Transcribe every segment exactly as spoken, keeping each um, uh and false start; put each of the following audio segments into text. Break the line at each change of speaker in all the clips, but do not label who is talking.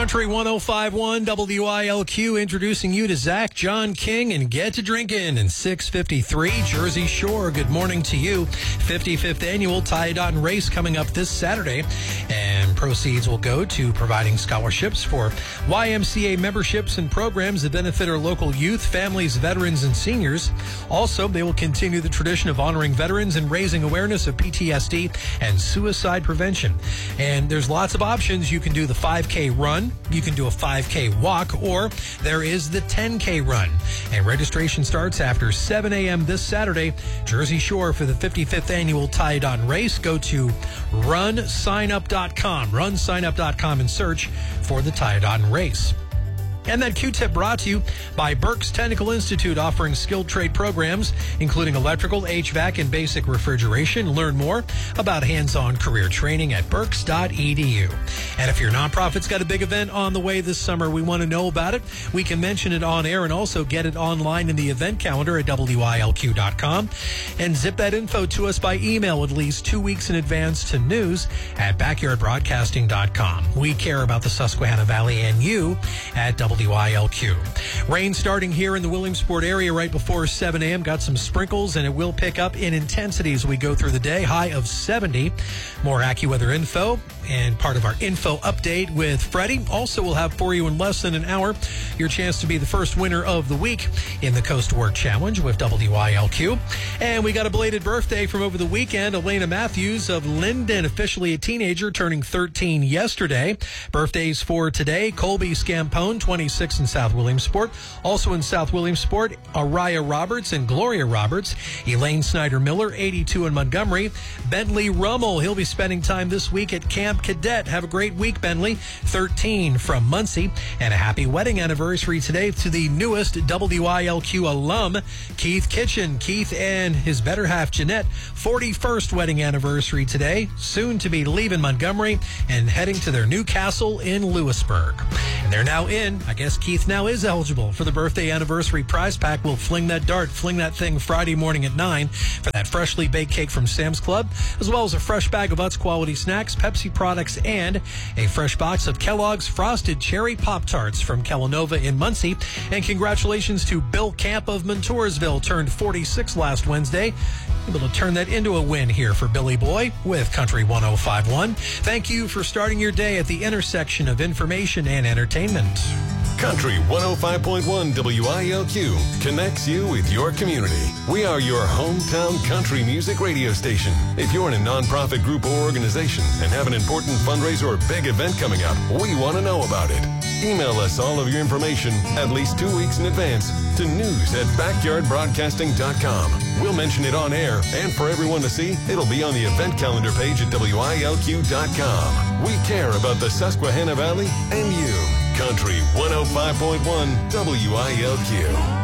Country one oh five point one W I L Q introducing you to Zach, John King, and Get to Drinkin' in six fifty-three Jersey Shore. Good morning to you. fifty-fifth Annual Tie Dot Race coming up this Saturday, and proceeds will go to providing scholarships for Y M C A memberships and programs that benefit our local youth, families, veterans, and seniors. Also, they will continue the tradition of honoring veterans and raising awareness of P T S D and suicide prevention. And there's lots of options. You can do the five K run, you can do a five K walk, or there is the ten K run. And registration starts after seven a.m. this Saturday, Jersey Shore, for the fifty-fifth Annual Tie Dot Race. Go to run sign up dot com, run sign up dot com, and search for the Tie Dot Race. And that Q-tip brought to you by Burke's Technical Institute, offering skilled trade programs, including electrical, H V A C, and basic refrigeration. Learn more about hands-on career training at burks dot e d u. And if your nonprofit's got a big event on the way this summer, we want to know about it. We can mention it on air and also get it online in the event calendar at W I L Q dot com. And zip that info to us by email at least two weeks in advance to news at backyard broadcasting dot com. We care about the Susquehanna Valley and you at W I L Q. Rain starting here in the Williamsport area right before seven a.m. Got some sprinkles, and it will pick up in intensity as we go through the day. High of seventy. More AccuWeather info and part of our info update with Freddie. Also, we'll have for you in less than an hour your chance to be the first winner of the week in the Coast to Work Challenge with W I L Q. And we got a belated birthday from over the weekend. Elena Matthews of Linden, officially a teenager, turning thirteen yesterday. Birthdays for today: Colby Scampone, twenty-six, in South Williamsport. Also in South Williamsport, Araya Roberts and Gloria Roberts. Elaine Snyder-Miller, eighty-two, in Montgomery. Bentley Rummel, he'll be spending time this week at Camp Cadet. Have a great week, Bentley. thirteen, from Muncie. And a happy wedding anniversary today to the newest W I L Q alum, Keith Kitchen. Keith and his better half, Jeanette, forty-first wedding anniversary today. Soon to be leaving Montgomery and heading to their new castle in Lewisburg. And they're now in. I guess Keith now is eligible for the birthday anniversary prize pack. We'll fling that dart, fling that thing Friday morning at nine for that freshly baked cake from Sam's Club, as well as a fresh bag of Utz quality snacks, Pepsi products, and a fresh box of Kellogg's Frosted Cherry Pop-Tarts from Kellanova in Muncie. And congratulations to Bill Camp of Montoursville, turned forty-six last Wednesday. Able to turn that into a win here for Billy Boy with Country one oh five point one. Thank you for starting your day at the intersection of information and entertainment.
Country one oh five point one W I L Q connects you with your community. We are your hometown country music radio station. If you're in a nonprofit group or organization and have an important fundraiser or big event coming up, we want to know about it. Email us all of your information at least two weeks in advance to news at backyard broadcasting dot com. We'll mention it on air, and for everyone to see, it'll be on the event calendar page at W I L Q dot com. We care about the Susquehanna Valley and you. Country one oh five point one W I L Q.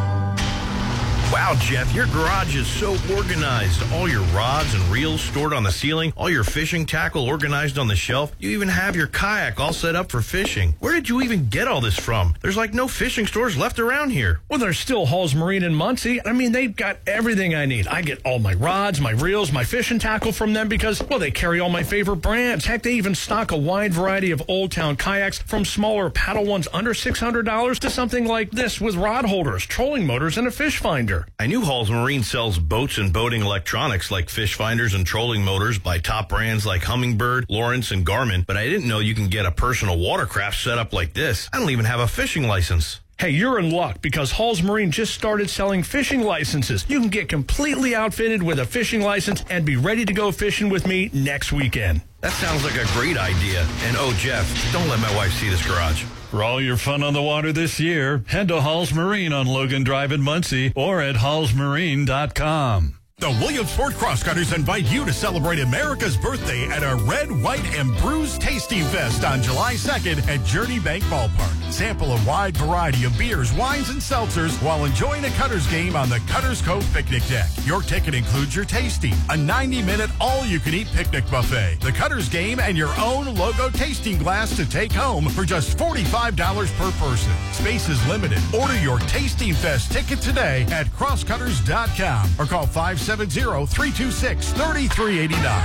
Wow, Jeff, your garage is so organized. All your rods and reels stored on the ceiling, all your fishing tackle organized on the shelf. You even have your kayak all set up for fishing. Where did you even get all this from? There's like no fishing stores left around here.
Well, there's still Hall's Marine in Muncie. I mean, they've got everything I need. I get all my rods, my reels, my fishing tackle from them because, well, they carry all my favorite brands. Heck, they even stock a wide variety of Old Town kayaks, from smaller paddle ones under six hundred dollars to something like this with rod holders, trolling motors, and a fish finder.
I knew Hall's Marine sells boats and boating electronics like fish finders and trolling motors by top brands like Humminbird, Lawrence, and Garmin, but I didn't know you can get a personal watercraft set up like this. I don't even have a fishing license.
Hey, you're in luck because Hall's Marine just started selling fishing licenses. You can get completely outfitted with a fishing license and be ready to go fishing with me next weekend.
That sounds like a great idea. And oh, Jeff, don't let my wife see this garage.
For all your fun on the water this year, head to Hall's Marine on Logan Drive in Muncie or at halls marine dot com.
The Williamsport Crosscutters invite you to celebrate America's birthday at our Red, White, and Bruised Tasting Fest on July second at Journey Bank Ballpark. Sample a wide variety of beers, wines, and seltzers while enjoying a Cutters game on the Cutters Cove Picnic Deck. Your ticket includes your tasting, a ninety-minute all-you-can-eat picnic buffet, the Cutters game, and your own logo tasting glass to take home for just forty-five dollars per person. Space is limited. Order your Tasting Fest ticket today at crosscutters dot com or call five seven zero, three two six, three three eight nine.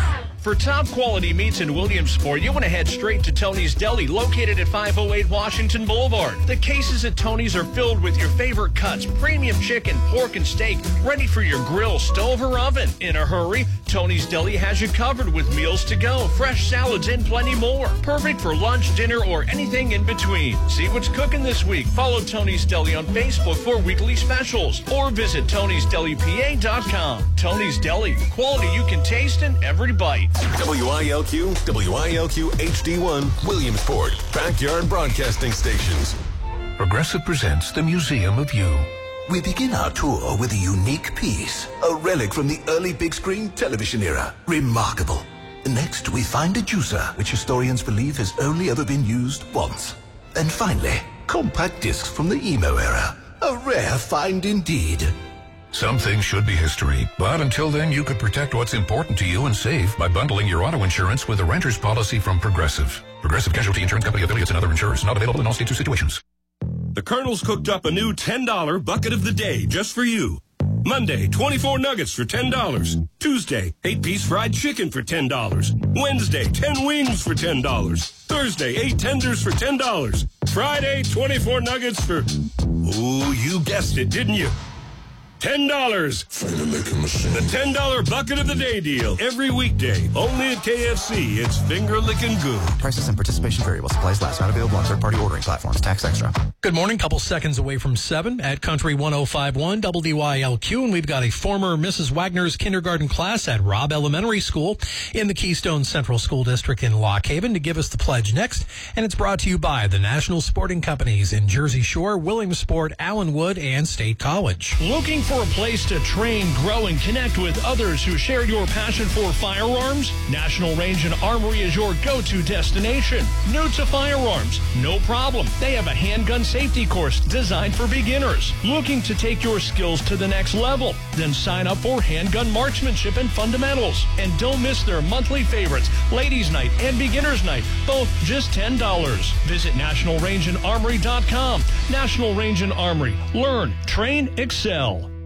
For top quality meats in Williamsport, you want to head straight to Tony's Deli, located at five oh eight Washington Boulevard. The cases at Tony's are filled with your favorite cuts, premium chicken, pork, and steak, ready for your grill, stove, or oven. In a hurry, Tony's Deli has you covered with meals to go, fresh salads, and plenty more. Perfect for lunch, dinner, or anything in between. See what's cooking this week. Follow Tony's Deli on Facebook for weekly specials, or visit tonys deli p a dot com. Tony's Deli, quality you can taste in every bite.
W I L Q, W I L Q H D one, Williamsport, Backyard Broadcasting Stations.
Progressive presents the Museum of You. We begin our tour with a unique piece, a relic from the early big screen television era. Remarkable. Next, we find a juicer, which historians believe has only ever been used once. And finally, compact discs from the emo era. A rare find indeed. Some things should be history, but until then, you could protect what's important to you and save by bundling your auto insurance with a renter's policy from Progressive. Progressive Casualty Insurance Company affiliates and other insurers. Not available in all states or situations.
The Colonel's cooked up a new ten dollar bucket of the day just for you. Monday, twenty-four nuggets for ten dollars. Tuesday, eight-piece fried chicken for ten dollars. Wednesday, ten wings for ten dollars. Thursday, eight tenders for ten dollars. Friday, twenty-four nuggets for... Ooh, you guessed it, didn't you? ten dollars. The ten dollar bucket of the day deal. Every weekday. Only at K F C. It's finger licking good.
Prices and participation vary while supplies last. Not available on third-party ordering platforms. Tax extra.
Good morning. Couple seconds away from seven at Country one oh five point one W I L Q. And we've got a former Missus Wagner's kindergarten class at Robb Elementary School in the Keystone Central School District in Lock Haven to give us the pledge next. And it's brought to you by the National Sporting Companies in Jersey Shore, Williamsport, Allenwood, and State College.
Looking for a place to train, grow, and connect with others who share your passion for firearms? National Range and Armory is your go-to destination. New to firearms? No problem. They have a handgun safety course designed for beginners. Looking to take your skills to the next level? Then sign up for handgun marksmanship and fundamentals. And don't miss their monthly favorites, Ladies Night and Beginner's Night, both just ten dollars. Visit national range and armory dot com. National Range and Armory. Learn, train, excel.